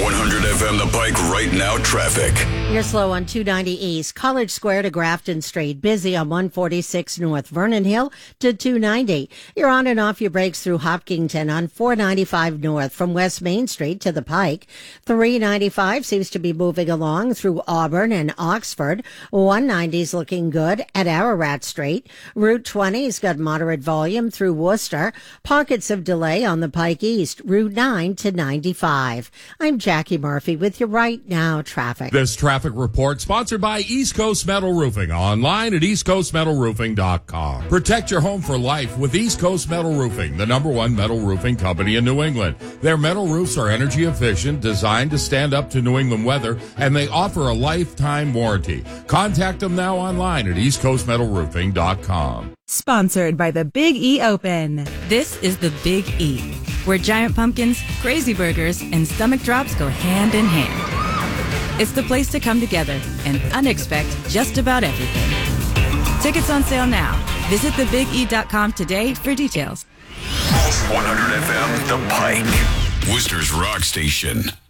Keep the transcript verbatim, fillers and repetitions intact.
one hundred F M The Pike right now traffic. You're slow on two ninety East, College Square to Grafton Street. Busy on one forty-six North, Vernon Hill to two ninety. You're on and off your brakes through Hopkinton on four ninety-five North from West Main Street to the Pike. three ninety-five seems to be moving along through Auburn and Oxford. one ninety's looking good at Ararat Street. Route twenty's got moderate volume through Worcester. Pockets of delay on the Pike East, Route nine to ninety-five. I'm Jackie Murphy with your Right Now traffic. This traffic report sponsored by East Coast Metal Roofing. Online at east coast metal roofing dot com. Protect your home for life with East Coast Metal Roofing, the number one metal roofing company in New England. Their metal roofs are energy efficient, designed to stand up to New England weather, and they offer a lifetime warranty. Contact them now online at east coast metal roofing dot com. Sponsored by the Big E Open. This is the Big E, where giant pumpkins, crazy burgers, and stomach drops go hand in hand. It's the place to come together and unexpect just about everything. Tickets on sale now. Visit the big e dot com today for details. one hundred F M The Pike, Worcester's rock station.